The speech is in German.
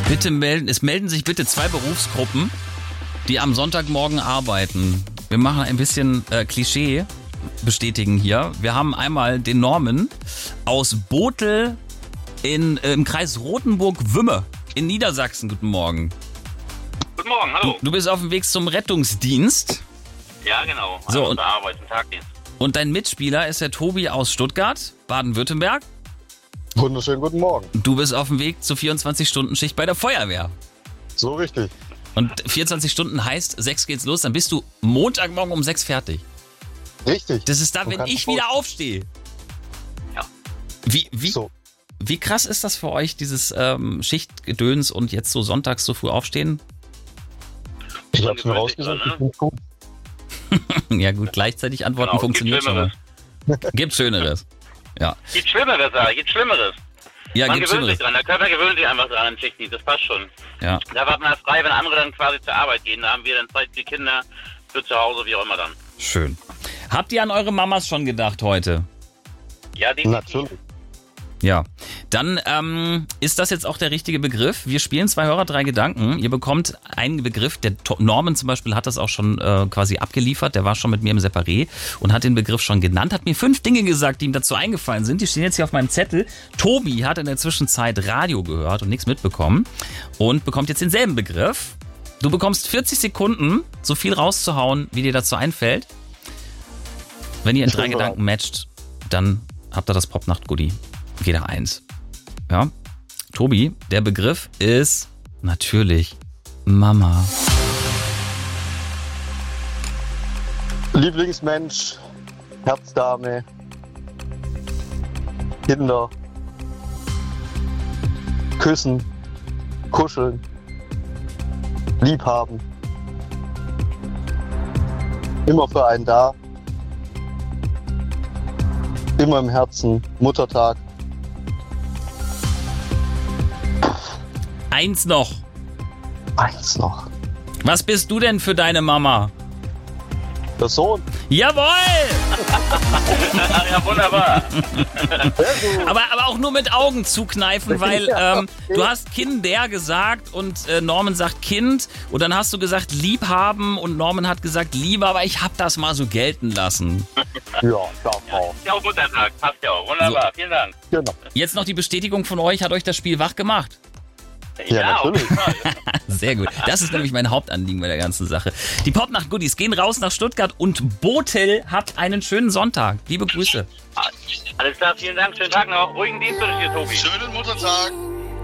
Es melden sich bitte 2 Berufsgruppen, die am Sonntagmorgen arbeiten. Wir machen ein bisschen Klischee bestätigen hier. Wir haben einmal den Norman aus Botel im Kreis Rothenburg-Wümme in Niedersachsen. Guten Morgen. Guten Morgen, hallo. Du bist auf dem Weg zum Rettungsdienst. Ja, genau. So, und, Arbeit, im Tagdienst. Und dein Mitspieler ist der Tobi aus Stuttgart, Baden-Württemberg. Wunderschönen guten Morgen. Du bist auf dem Weg zur 24-Stunden-Schicht bei der Feuerwehr. So richtig. Und 24 Stunden heißt, 6 geht's los, dann bist du Montagmorgen um 6 fertig. Richtig. Das ist dann, wenn ich wieder aufstehe. Ja. Wie krass ist das für euch, dieses Schichtgedöns und jetzt so sonntags so früh aufstehen? Ich hab's mir rausgesucht, ich find's gut. Ja gut, gleichzeitig antworten funktioniert schon mal. Gibt Schöneres. Ja. Gibt Schlimmeres, gibt Schlimmeres. Ja, man gibt gewöhnt Schlimmeres. sich dran, der Körper gewöhnt sich einfach dran an Schichtdienst, das passt schon. Ja. Da war man frei, wenn andere dann quasi zur Arbeit gehen, da haben wir dann Zeit für die Kinder, für zu Hause, wie auch immer dann. Schön. Habt ihr an eure Mamas schon gedacht heute? Ja, definitiv. Natürlich. Ja, dann ist das jetzt auch der richtige Begriff. Wir spielen 2 Hörer, 3 Gedanken. Ihr bekommt einen Begriff. Der Norman zum Beispiel hat das auch schon quasi abgeliefert. Der war schon mit mir im Separé und hat den Begriff schon genannt. Hat mir 5 Dinge gesagt, die ihm dazu eingefallen sind. Die stehen jetzt hier auf meinem Zettel. Tobi hat in der Zwischenzeit Radio gehört und nichts mitbekommen und bekommt jetzt denselben Begriff. Du bekommst 40 Sekunden, so viel rauszuhauen, wie dir dazu einfällt. Wenn ihr in 3 Gedanken matcht, dann habt ihr das Popnacht-Goodie. Jeder eins. Ja. Tobi, der Begriff ist natürlich Mama. Lieblingsmensch, Herzdame, Kinder, küssen, kuscheln, liebhaben, immer für einen da, immer im Herzen, Muttertag. Eins noch. Was bist du denn für deine Mama? Der Sohn. Jawohl! Ja, wunderbar. aber auch nur mit Augen zukneifen, weil du hast Kinder gesagt und Norman sagt Kind und dann hast du gesagt Liebhaben und Norman hat gesagt Liebe, aber ich hab das mal so gelten lassen. Ja, klar, Frau. Ist ja auch Muttertag, passt ja auch. Wunderbar, vielen Dank. Genau. Jetzt noch die Bestätigung von euch, hat euch das Spiel wach gemacht? Ja, natürlich. Sehr gut. Das ist nämlich mein Hauptanliegen bei der ganzen Sache. Die Popnacht-Goodies gehen raus nach Stuttgart und Botel, habt einen schönen Sonntag. Liebe Grüße. Alles klar, vielen Dank, schönen Tag noch. Ruhigen Dienst wünsche ich dir, Tobi. Schönen Muttertag.